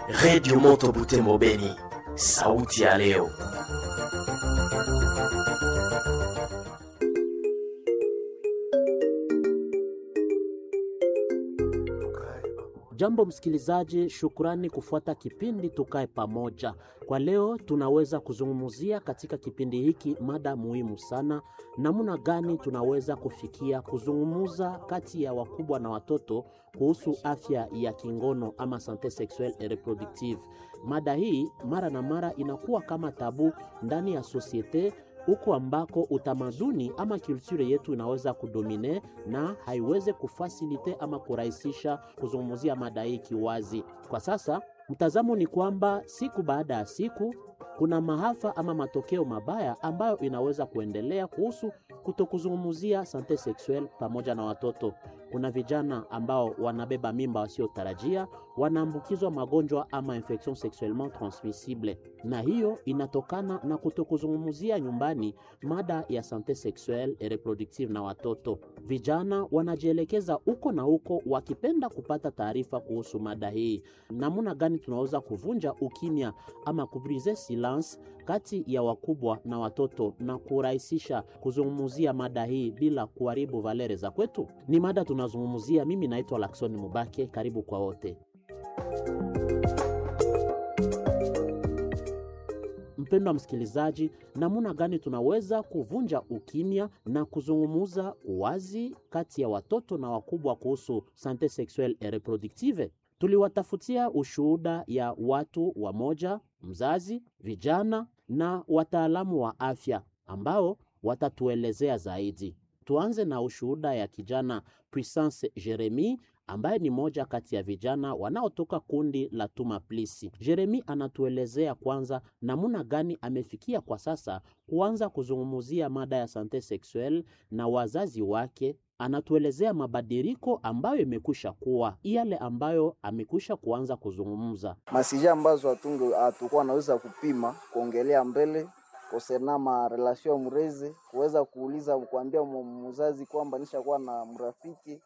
Radio Moto Butembo Beni, sauti ya leo. Jambo msikilizaji, shukrani kufuata kipindi Tukae Pamoja. Kwa leo tunaweza kuzungumzia katika kipindi hiki mada muhimu sana, namna gani tunaweza kufikia kuzungumza kati ya wakubwa na watoto kuhusu afya ya kingono ama sante sexuelle et reproductive. Mada hii mara na mara inakuwa kama tabu ndani ya societe, huko ambako utamaduni ama kulture yetu inaweza kudomine na haiweze kufasilite ama kurahisisha kuzungumzia mada hii kiwazi. Kwa sasa mtazamo ni kwamba siku baada ya siku kuna maafa ama matokeo mabaya ambayo inaweza kuendelea kuhusu kutokuzungumzia sante sexuelle pamoja na watoto. Kuna vijana ambao wanabeba mimba wasiotarajia, wanaambukizwa magonjwa ama infection sexuellement transmissible, na hiyo inatokana na kutokuzungumzia nyumbani mada ya sante sexuelle et reproductive na watoto. Vijana wanajielekeza huko na huko wakipenda kupata taarifa kuhusu mada hii. Namna gani tunaweza kuvunja ukimya ama kubrize silence kati ya wakubwa na watoto na kurahisisha kuzungumzia mada hii bila kuharibu valere za kwetu? Ni mada tunazungumzia. Mimi naitwa Lakson Mubake, karibu kwa wote. Mpendwa msikilizaji, namna gani tunaweza kuvunja ukimya na kuzungumza wazi kati ya watoto na wakubwa kuhusu sante sexuelle et reproductive? Tuliwatafutia ushuhuda ya watu wamoja, mzazi, vijana na wataalamu wa afya ambao watatuelezea zaidi. Tuanze na ushuhuda ya kijana Puissance Jeremy ambaye ni moja kati ya vijana wanaotoka kundi la Tuma Plisi. Jeremy anatuelezea kwanza namna gani amefikia kwa sasa kuanza kuzungumzia mada ya sante sexuelle na wazazi wake. Anatuelezea mabadiliko ambayo imekwisha kuwa yale ambayo amekwisha kuanza kuzungumza. Masija ambazo hatukuwa naweza kupima kuongelea mbele kusena ma relation mrezi, kuweza kuuliza kuambia mzazi kwamba nishakuwa na mrafiki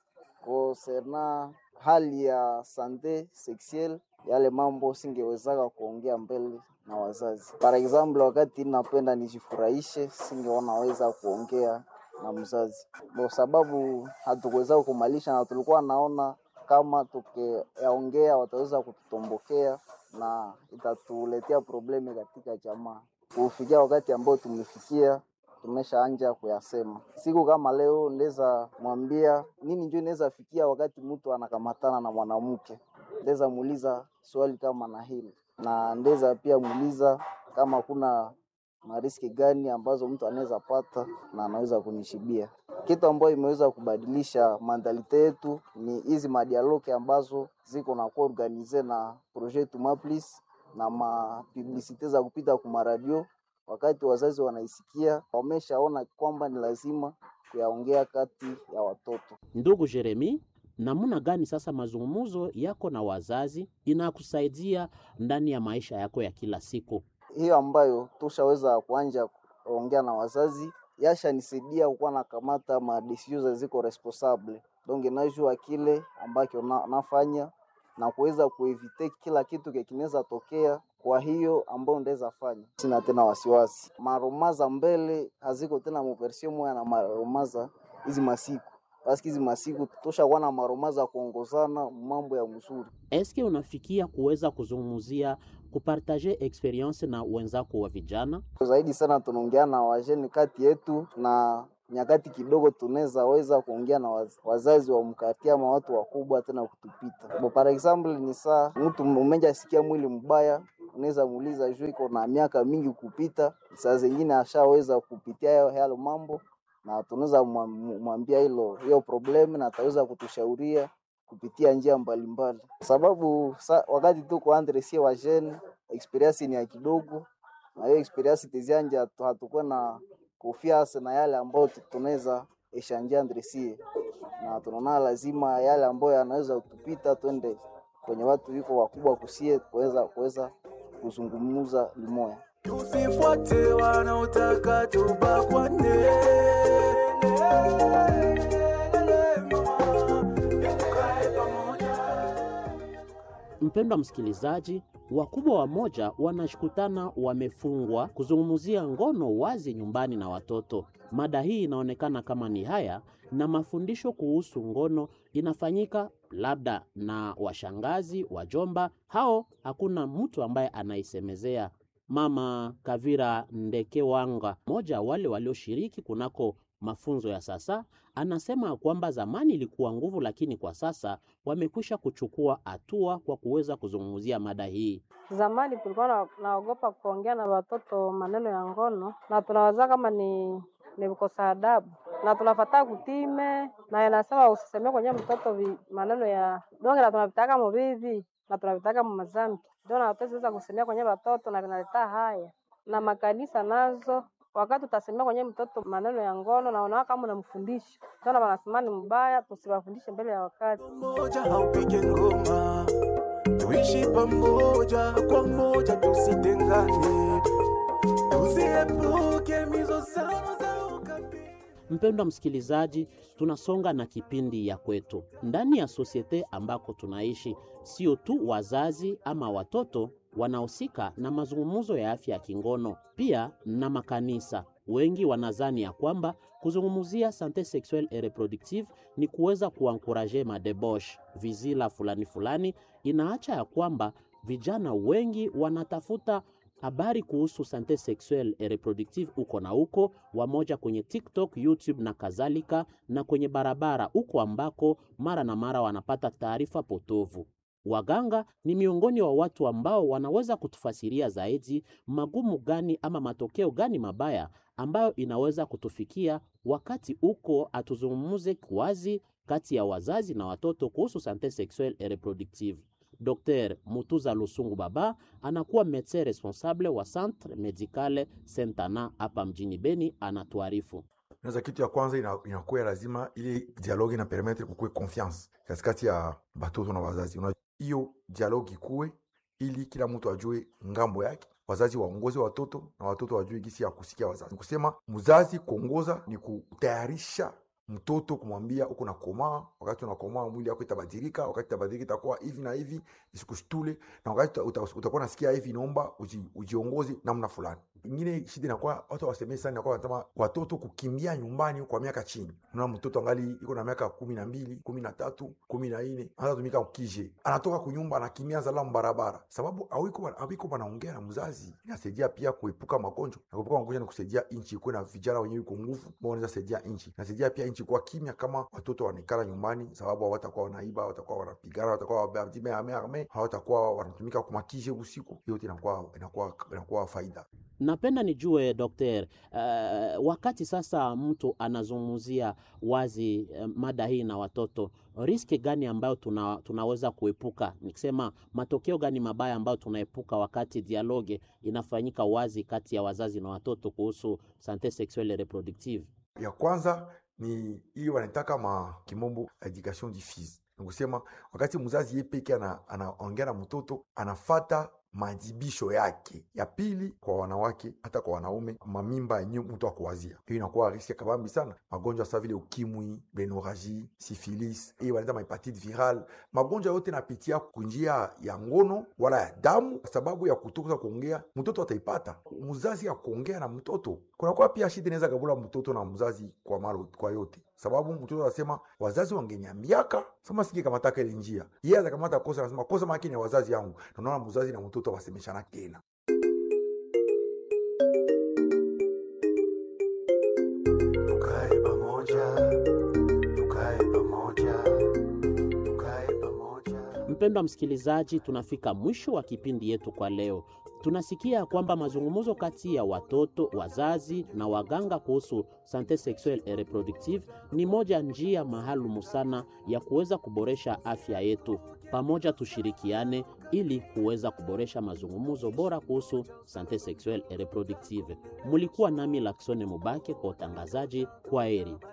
kusena hali ya sante sexuelle, yale mambo singewezaka kuongea mbele na wazazi. Par example, wakati napenda nijifurahishe singeweza kuongea na mzazi kwa sababu hatukuweza kumalisha, na tulikuwa naona kama tukiongea wataweza kututombokea na itatuletea problemi katika jamaa. Kufikia wakati ambao tumefikia, tumeshaanza kuyasema. Siku kama leo ndeza mwambia nini njoo inaweza fikia wakati mtu anakamatana na mwanamke. Ndeza muuliza swali kama na hili, na ndeza pia muuliza kama kuna mariski gani ambazo mtu anaweza pata na anaweza kunishibia. Kitu ambacho imeweza kubadilisha mentalite yetu ni hizi madialogue ambazo ziko na kuorganize na projet Tuma Plisi na publicite za kupita kwa radio. Wakati wazazi wanaisikia, wameshaona kwamba ni lazima kuyaongea kati ya watoto. Ndugu Jeremy, namna gani sasa mazungumzo yako na wazazi inakusaidia ndani ya maisha yako ya kila siku? Hiyo ambayo tushaweza kuanza kuongea na wazazi yasha nisaidia kuwa na kamata ma decisions ziko responsable. Donc najua kile ambacho nafanya na kuweza kuevite kila kitu kinaweza tokea. Kwa hiyo ambao ndeza fanya, sina tena wasiwasi. Maromaza mbele haziko tena mversion moja na maromaza hizi masiku. Basi hizi masiku tushakuwa na maromaza kuongozana mambo ya mzuri. Eske unafikia kuweza kuzungumzia kupartager experience na wenzako wa vijana? Zaidi sana tunaongea na wajeni kati yetu, na nyakati kidogo tunaweza kuongea na wazazi wa mkati ama watu wakubwa tena kutupita. Kwa example ni saa mtu umeja sikia mwili mbaya, unaweza muuliza juu iko na miaka mingi kupita, saa zingine ashaweza kupitia hayo mambo, na tunaweza mwambia hiyo problem na ataweza kutushauria kupitia njia mbalimbali. Sababu wakati tuko andresie wa jeune, experience ni ya kidogo, na hiyo experience tizianja hatakuwa na confiance na yale ambayo tunaweza eshanja andresie, na tunaona lazima yale ambayo yanaweza kutupita twende kwenye watu wiko wakubwa kusie kuweza kuzungumza limoya. Tusifuate wanaotaka tubakwane. Mpendwa msikilizaji, wakubwa wamoja wanashikutana wamefungwa kuzungumzia ngono wazi nyumbani na watoto. Mada hii inaonekana kama ni haya, na mafundisho kuhusu ngono inafanyika labda na washangazi, wajomba, hao hakuna mtu ambaye anaisemezea. Mama Kavira Ndekewanga, moja wale walioshiriki kunako mafunzo ya sasa, anasema kwamba zamani ilikuwa nguvu, lakini kwa sasa wamekwisha kuchukua hatua kwa kuweza kuzungumzia mada hii. Zamani tulikuwa naogopa kuongea na watoto maneno ya ngono, na tunawaza kama ni kukosa adabu, na tunafuata kutime, na inasema usisemee kwenye mtoto maneno ya donge, na tunavitaka mbivi na tunavitaka mazambi, ndio na hatuweza kusemea kwenye watoto, na vinaleta haya. Na makanisa nazo wakati utasemea kwenye mtoto maneno ya ngono na unaona kama unamfundisha, ndio wanasema ni mbaya, tusiwafundishe mbele ya wakati. Moja haupige ngoma, tuishi pamoja kwa moja, tusitengane, tusiepuke mizozano za ukabila. Mpendwa msikilizaji, tunasonga na kipindi ya kwetu. Ndani ya sosiete ambako tunaishi, sio tu wazazi ama watoto wanahusika na mazungumzo ya afya ya kingono, pia na makanisa. Wengi wanazani ya kwamba kuzungumzia sante sexuelle et reproductive ni kuweza kuankuraje madebosh, vizila fulani. Inaacha ya kwamba vijana wengi wanatafuta habari kuhusu sante sexuelle et reproductive uko na uko, wamoja kwenye TikTok, YouTube na kadhalika, na kwenye barabara uko ambako mara na mara wanapata taarifa potovu. Waganga ni miongoni wa watu ambao wanaweza kutufasiria zaidi magumu gani ama matokeo gani mabaya ambayo inaweza kutufikia wakati uko atuzungumuze kwazi kati ya wazazi na watoto kuhusu sante sexuelle et reproductive. Dr. Mutuza Lusungu Baba anakuwa médecin responsable wa Centre Medicale Saint-Ana hapa mjini Beni, anatuarifu. Naza kitu ya kwanza inakuwa lazima ili dialogue na permettre kukue confiance katikati ya batoto na wazazi. Hiyo dialogue kuwe ili kila mtu ajue ngambo yake, wazazi waongoze watoto na watoto wajue gisi ya kusikia wazazi. Kusema mzazi kuongoza ni kutayarisha mtoto, kumwambia uko na komaa, wakati unakomaa mwili wako itabadilika, wakati itabadilika itakuwa hivi na hivi, isikushtule, na wakati utakuwa nasikia hivi, naomba ujiongoze namna fulani. Ingine shida inakuwa watu wasemee sana, inakuwa wanasema watoto kukimbia nyumbani kwa miaka chini. Unaona mtoto angali iko na miaka 12, 13, 14, hata tumika ukije, anatoka kunyumba anakimbia zala barabara, sababu hawiko wanaongea na mzazi. Inasaidia pia kuepuka magonjwa, na kuepuka magonjwa ni kusaidia inchi kuwe na vijana wenyewe iko nguvu, ambao wanaweza saidia inchi. Inasaidia pia inchi kuwa kimya kama watoto wanaikala nyumbani, sababu hawatakuwa wanaiba, hawatakuwa wanapigana, hawatakuwa hawatakuwa wanatumika kumakije usiku. Hiyo inakuwa faida. Napenda nijue Dr. Wakati sasa mtu anazungumzia wazi mada hii na watoto, riski gani ambayo tunaweza kuepuka? Nikisema matokeo gani mabaya ambayo tunaepuka wakati dialogue inafanyika wazi kati ya wazazi na watoto kuhusu sante sexuelle et reproductive? Ya kwanza ni hiyo wanataka kimombo education diffuse. Nikusema wakati mzazi yeye peke anaongea na mtoto, anafata majibisho yake. Ya pili, kwa wanawake hata kwa wanaume, mamimba yenyewe mtu akuwazia, hiyo inakuwa riski kabambi sana. Magonjwa sawa vile ukimwi, benoraji, syphilis, wanaita hepatite viral, magonjwa yote napitia kunjia ya ngono wala ya damu. Sababu ya kutoka kuongea, mtoto ataipata. Mzazi ya kuongea na mtoto, kunakuwa pia shida inaweza kabula mtoto na mzazi kwa yote, sababu mtoto anasema wazazi wangeniambiaka, sema siki kama taka ile njia, yeye atakamata kosa, anasema kosa makini ya wazazi yangu. Naona mzazi na mtoto wasemeshana tena. Tukae pamoja. Mpendwa msikilizaji, tunafika mwisho wa kipindi yetu kwa leo. Tunasikia kwamba mazungumzo kati ya watoto, wazazi na waganga kuhusu sante sexuelle et reproductive ni moja njia maalumu sana ya kuweza kuboresha afya yetu. Pamoja tushirikiane ili kuweza kuboresha mazungumzo bora kuhusu sante sexuelle et reproductive. Mulikuwa nami Laksone Mubake kwa utangazaji. Kwaheri.